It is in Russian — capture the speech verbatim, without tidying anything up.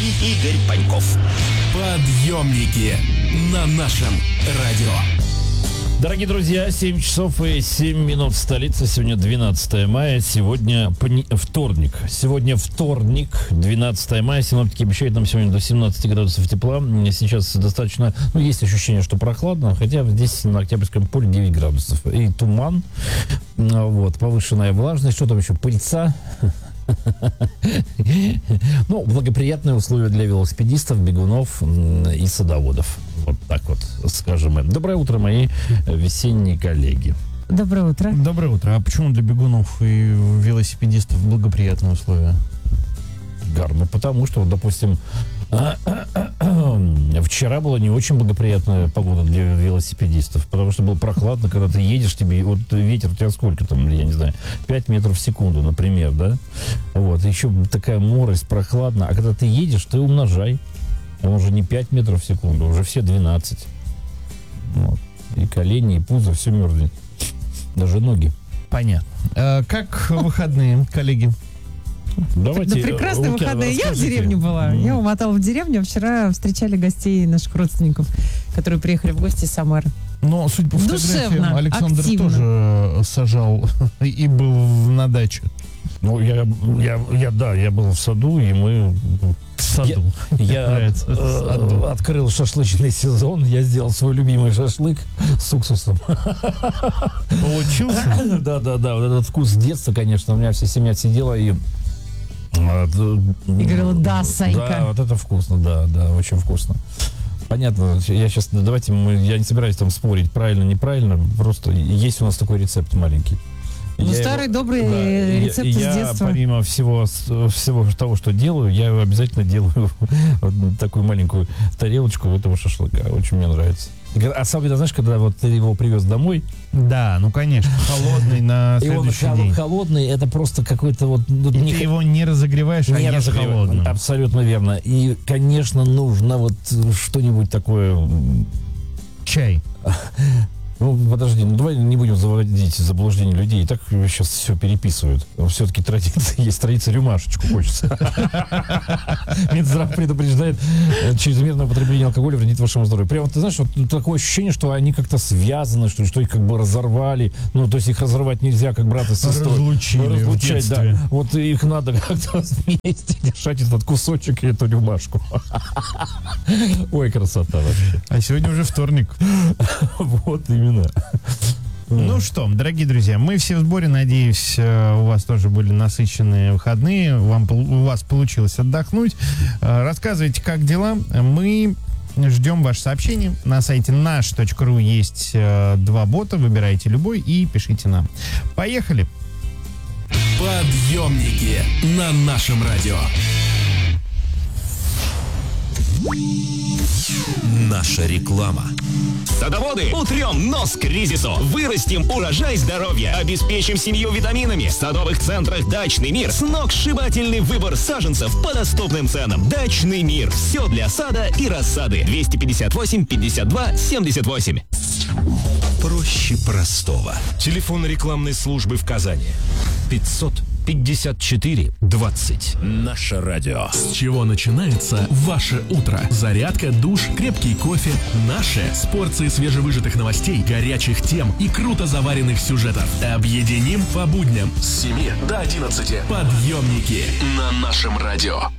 и Игорь Паньков. Подъемники на нашем радио. Дорогие друзья, семь часов и семь минут столица. Сегодня двенадцатое мая. Сегодня пони... вторник. Сегодня вторник, двенадцатое мая. Синоптики обещают нам сегодня до семнадцати градусов тепла. Сейчас достаточно... Ну, есть ощущение, что прохладно. Хотя здесь на Октябрьском поле девять градусов. И туман. Вот. Повышенная влажность. Что там еще? Пыльца. Ну, благоприятные условия для велосипедистов, бегунов и садоводов. Вот так вот, скажем. Доброе утро, мои весенние коллеги. Доброе утро. Доброе утро. А почему для бегунов и велосипедистов благоприятные условия? Гарно, потому что, допустим, вчера была не очень благоприятная погода для велосипедистов, потому что было прохладно, когда ты едешь, тебе вот ветер у тебя сколько там, я не знаю, пять метров в секунду, например, да? Вот, еще такая морость, прохладно, а когда ты едешь, ты умножай. Он уже не пять метров в секунду, уже все двенадцать. Вот. И колени, и пузо, все мерзнет. Даже ноги. Понятно. А как выходные, коллеги? Давайте, да прекрасные Лукьяна, выходные. Я в расскажите. деревне была. Mm. Я умотала в деревню. Вчера встречали гостей наших родственников, которые приехали в гости из Самары. Но, судя по фотографиям, Душевно, Александр активно. тоже сажал и был на даче. Ну, я, я, я, да, я был в саду, и мы... В саду. Я, я э, открыл шашлычный сезон, я сделал свой любимый шашлык с уксусом. Получился? Да, да, да, вот этот вкус с детства, конечно, у меня вся семья сидела и... И говорила, да, Санька. Да, вот это вкусно, да, да, очень вкусно. Понятно, я сейчас, давайте, мы, я не собираюсь там спорить, правильно, неправильно, просто есть у нас такой рецепт маленький. Ну, Я старый, его, добрый да, рецепт я, из я, детства. помимо всего, всего того, что делаю, я обязательно делаю вот такую маленькую тарелочку этого шашлыка. Очень мне нравится. Особенно, знаешь, когда вот ты его привез домой. Да, ну, конечно, холодный на И он следующий хол- день. холодный, это просто какой-то вот... Ну, И не, ты его не разогреваешь, а не ешь разогревай. холодным. Абсолютно верно. И, конечно, нужно вот что-нибудь такое... Чай. Ну, подожди, ну давай не будем заводить в заблуждение людей. И так сейчас все переписывают. Все-таки традиция есть, традиция рюмашечку хочется. Минздрав предупреждает, чрезмерное употребление алкоголя вредит вашему здоровью. Прямо, ты знаешь, вот такое ощущение, что они как-то связаны, что, что их как бы разорвали. Ну, то есть их разорвать нельзя, как брат и сестру. Разлучили в Разлучать, да. детстве. Вот их надо как-то вместе держать этот кусочек и эту рюмашку. Ой, красота вообще. А сегодня уже вторник. Вот именно. Ну что, дорогие друзья, мы все в сборе. Надеюсь, у вас тоже были насыщенные выходные. Вам, у вас получилось отдохнуть. Рассказывайте, как дела. Мы ждем ваши сообщения. На сайте наш точка ру есть два бота. Выбирайте любой и пишите нам. Поехали! Подъемники на нашем радио. Наша реклама. Садоводы, утрем нос к кризису. Вырастим урожай здоровья. Обеспечим семью витаминами. В садовых центрах «Дачный мир» сногсшибательный выбор саженцев по доступным ценам. «Дачный мир». Все для сада и рассады. двести пятьдесят восемь пятьдесят два семьдесят восемь. Проще простого. Телефон рекламной службы в Казани. пятьсот пятьдесят четыре двадцать. Наше радио. С чего начинается ваше утро? Зарядка, душ, крепкий кофе. Наше с порцией свежевыжатых новостей, горячих тем и круто заваренных сюжетов. Объединим по будням с семи до одиннадцати. Подъемники на нашем радио.